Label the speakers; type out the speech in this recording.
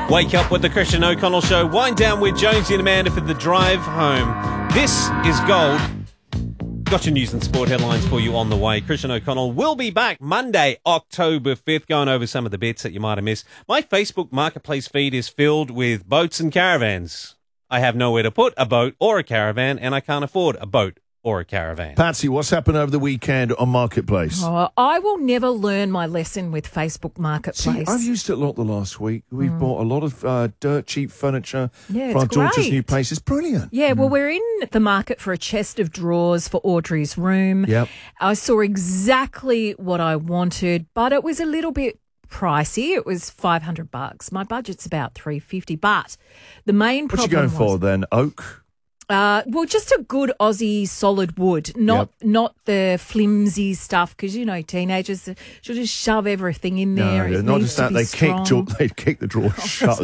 Speaker 1: Wake up with the Christian O'Connell Show. Wind down with Jonesy and Amanda for the drive home. This is Gold. Got your news and sport headlines for you on the way. Christian O'Connell will be back Monday, October 5th, going over some of the bits that you might have missed. My Facebook Marketplace feed is filled with boats and caravans. I have nowhere to put a boat or a caravan, and I can't afford a boat or a caravan.
Speaker 2: Patsy, what's happened over the weekend on Marketplace?
Speaker 3: Oh, I will never learn my lesson with Facebook Marketplace.
Speaker 2: See, I've used it a lot the last week. We've bought a lot of dirt cheap furniture for our daughter's new place. It's brilliant.
Speaker 3: Yeah, well, we're in the market for a chest of drawers for Audrey's room.
Speaker 2: Yep.
Speaker 3: I saw exactly what I wanted, but it was a little bit pricey. It was $500. My budget's about $350, but the main problem
Speaker 2: What's you going for then? Oak?
Speaker 3: Well, just a good Aussie solid wood, not the flimsy stuff, because, you know, teenagers should just shove everything in there.
Speaker 2: No, not just that. They kicked the drawers shut.